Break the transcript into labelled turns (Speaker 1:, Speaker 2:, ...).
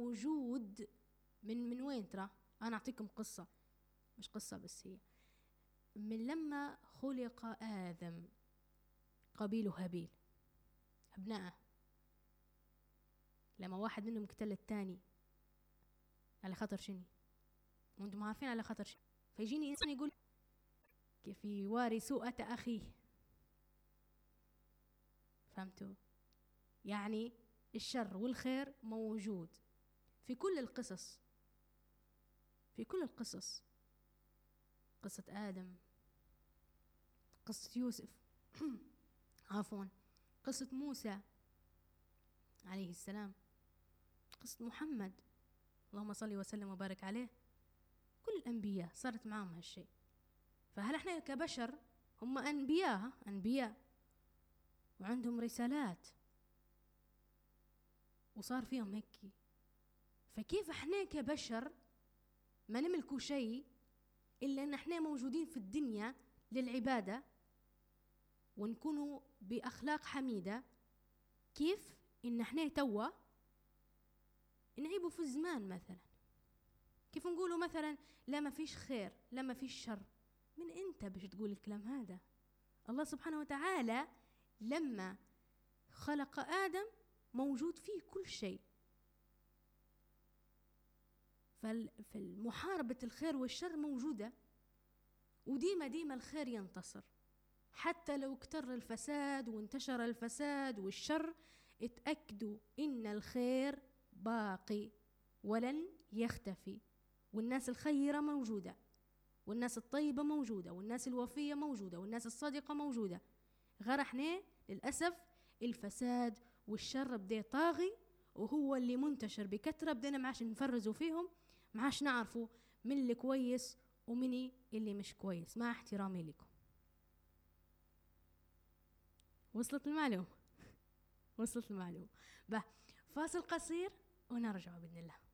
Speaker 1: وجود من وين ترى؟ أنا أعطيكم قصة، مش قصة بس، هي من لما خلق آدم قابيل وهابيل أبنائه، لما واحد منهم قتل الثاني على خطر شنو؟ وانتم عارفين على خطر شنو؟ فيجيني إنسان يقول كيف يواري سوءة أخيه. فهمتوا؟ يعني الشر والخير موجود في كل القصص، في كل القصص، قصة آدم، قصة يوسف عفوا، قصة موسى عليه السلام، قصة محمد اللهم صل وسلم وبارك عليه. كل الأنبياء صارت معهم هالشيء. فهل احنا كبشر، هم أنبياء وعندهم رسالات وصار فيهم هيك، فكيف احنا كبشر ما نملكوا شيء إلا أن احنا موجودين في الدنيا للعبادة ونكونوا بأخلاق حميدة؟ كيف إن احنا توا نعيبوا في الزمان مثلا؟ كيف نقولوا مثلا لا ما فيش خير، لا ما فيش شر؟ من انت باش تقول الكلام هذا؟ الله سبحانه وتعالى لما خلق آدم موجود فيه كل شيء. فالمحاربة الخير والشر موجودة، وديما الخير ينتصر، حتى لو اكتر الفساد وانتشر الفساد والشر، اتأكدوا إن الخير باقي ولن يختفي، والناس الخيرة موجودة، والناس الطيبة موجودة، والناس الوفية موجودة، والناس الصادقة موجودة. غير احنا للأسف الفساد والشر بدأ طاغي، وهو اللي منتشر بكثرة، بدنا معاش نفرزوا فيهم، معاش نعرفوا من اللي كويس ومن اللي مش كويس، مع احترامي لكم. وصلت المعلومة؟ وصلت المعلومة. فاصل قصير ونرجع بإذن الله.